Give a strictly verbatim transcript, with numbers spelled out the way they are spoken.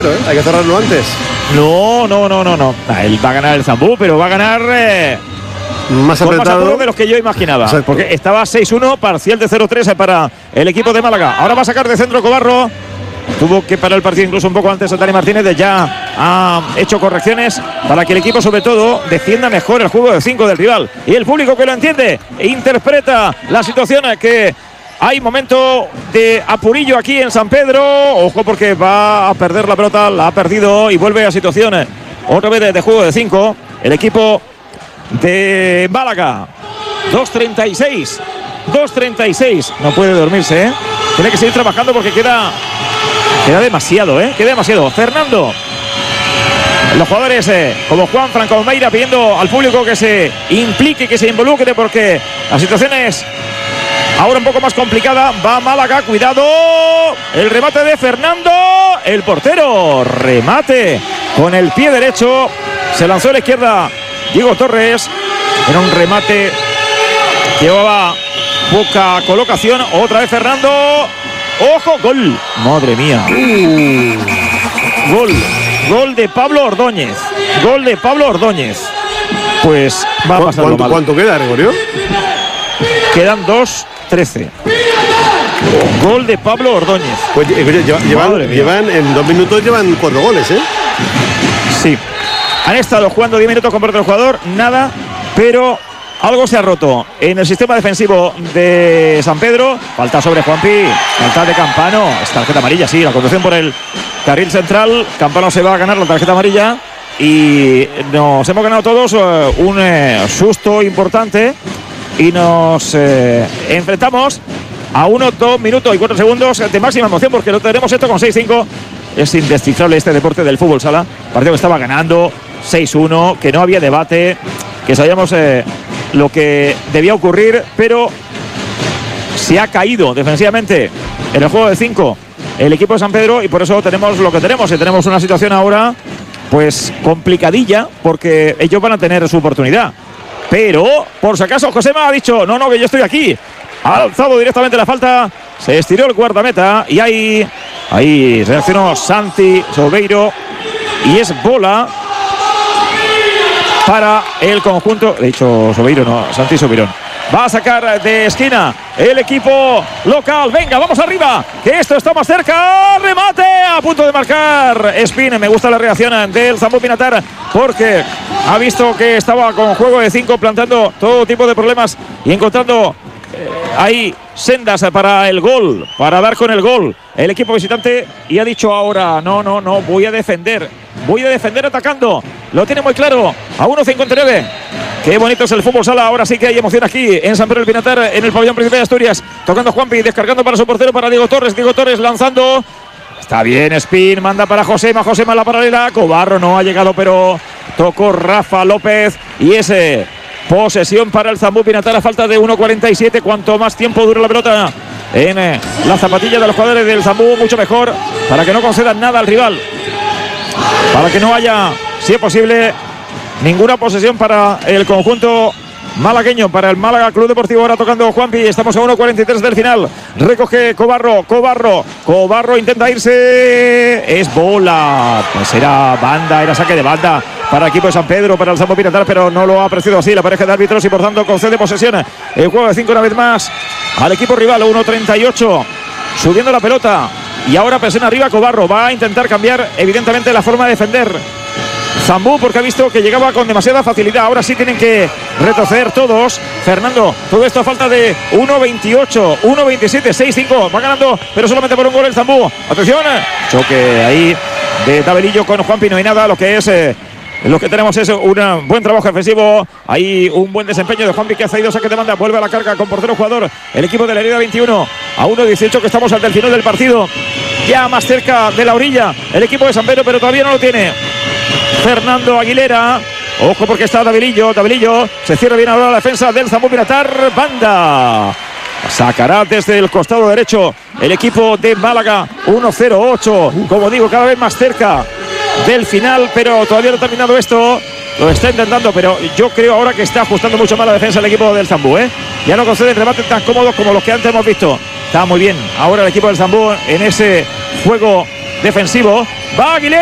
Hay que cerrarlo antes. No, no, no, no, no. Él va a ganar el Zambú, pero va a ganar eh, más apretado. Más de los que yo imaginaba. Exacto. Porque estaba seis uno, parcial de cero tres para el equipo de Málaga. Ahora va a sacar de centro Cobarro. Tuvo que parar el partido incluso un poco antes. Dani Martínez ya ha hecho correcciones para que el equipo, sobre todo, defienda mejor el juego de cinco del rival. Y el público, que lo entiende e interpreta la situación, que hay momento de apurillo aquí en San Pedro. Ojo, porque va a perder la pelota, la ha perdido y vuelve a situación otra vez de, de juego de cinco. El equipo de Málaga. dos treinta y seis. dos treinta y seis. No puede dormirse, ¿eh? Tiene que seguir trabajando porque queda, queda demasiado, ¿eh? Queda demasiado. Fernando. Los jugadores eh, como Juan Franco Almeida pidiendo al público que se implique, que se involucre, porque la situación es ahora un poco más complicada. Va Málaga, cuidado. El remate de Fernando. El portero. Remate con el pie derecho. Se lanzó a la izquierda Diego Torres. Era un remate que llevaba poca colocación. Otra vez Fernando. Ojo, gol. Madre mía. Uh. Gol. Gol de Pablo Ordóñez. Gol de Pablo Ordóñez. Pues va a pasar ¿Cuánto, mal. ¿Cuánto queda, Gregorio? Quedan dos trece. Gol de Pablo Ordóñez. Pues llevan, llevan, llevan en dos minutos llevan cuatro goles, ¿eh? Sí. Han estado jugando diez minutos con otro jugador, nada, pero algo se ha roto en el sistema defensivo de San Pedro. Falta sobre Juanpi, falta de Campano. Es tarjeta amarilla, sí, la conducción por el carril central. Campano se va a ganar la tarjeta amarilla y nos hemos ganado todos uh, un uh, susto importante. Y nos eh, enfrentamos a uno, dos minutos y cuatro segundos de máxima emoción, porque lo tenemos esto con seis cinco. Es indescifrable este deporte del fútbol sala. Partido que estaba ganando seis uno, que no había debate, que sabíamos eh, lo que debía ocurrir, pero se ha caído defensivamente en el juego de cinco el equipo de San Pedro, y por eso tenemos lo que tenemos. Y tenemos una situación ahora pues complicadilla, porque ellos van a tener su oportunidad. Pero, por si acaso, Josema ha dicho, no, no, que yo estoy aquí. Ha alzado directamente la falta. Se estiró el guardameta. Y ahí, ahí reaccionó Santi Sobeiro. Y es bola para el conjunto. De hecho, Sobeiro no, Santi Sobeirón. Va a sacar de esquina el equipo local. Venga, vamos arriba, que esto está más cerca. Remate a punto de marcar Espín. Me gusta la reacción del Zambú Pinatar, porque ha visto que estaba con juego de cinco, planteando todo tipo de problemas y encontrando eh, ahí sendas para el gol, para dar con el gol el equipo visitante. Y ha dicho ahora, no, no, no, voy a defender. Voy a defender atacando. Lo tiene muy claro. A uno cincuenta y nueve. Qué bonito es el fútbol sala. Ahora sí que hay emoción aquí en San Pedro del Pinatar, en el pabellón Príncipe de Asturias. Tocando Juanpi, descargando para su portero, para Diego Torres. Diego Torres lanzando. Está bien, Spin, manda para Josema. Josema en la paralela. Cobarro no ha llegado, pero tocó Rafa López. Y ese posesión para el Zambú Pinatar a falta de uno cuarenta y siete. Cuanto más tiempo dure la pelota en eh, la zapatilla de los jugadores del Zambú, mucho mejor, para que no concedan nada al rival. Para que no haya, si es posible, ninguna posesión para el conjunto malagueño, para el Málaga Club Deportivo. Ahora tocando Juanpi, estamos a uno cuarenta y tres del final. Recoge Cobarro, Cobarro, Cobarro intenta irse. Es bola, pues era banda, era saque de banda para el equipo de San Pedro, para el Zambú Pinatar, pero no lo ha apreciado así la pareja de árbitros, y por tanto concede posesión el juego de cinco una vez más al equipo rival. uno treinta y ocho, subiendo la pelota. Y ahora presiona arriba Cobarro. Va a intentar cambiar evidentemente la forma de defender Zambú, porque ha visto que llegaba con demasiada facilidad. Ahora sí tienen que retroceder todos. Fernando, todo esto a falta de uno veintiocho, uno veintisiete, seis cinco. Va ganando, pero solamente por un gol el Zambú. Atención, choque ahí de Tabelillo con Juanpi. No hay nada. Lo que es eh, lo que tenemos es un buen trabajo defensivo. Hay un buen desempeño de Juanpi, que ha cedido saque de banda. Vuelve a la carga con portero jugador el equipo de la herida veintiuno. A uno dieciocho, que estamos ante el final del partido. Ya más cerca de la orilla el equipo de San Pedro, pero todavía no lo tiene Fernando Aguilera. Ojo, porque está Davilillo. Davilillo se cierra bien ahora la defensa del Zambú Pinatar. Banda sacará desde el costado derecho el equipo de Málaga. uno cero ocho, como digo, cada vez más cerca del final, pero todavía no ha terminado esto. Lo está intentando, pero yo creo ahora que está ajustando mucho más la defensa el equipo del Zambú, ¿eh? Ya no conceden rebates tan cómodos como los que antes hemos visto. Está muy bien ahora el equipo del Zambú en ese juego defensivo. Va Aguilera.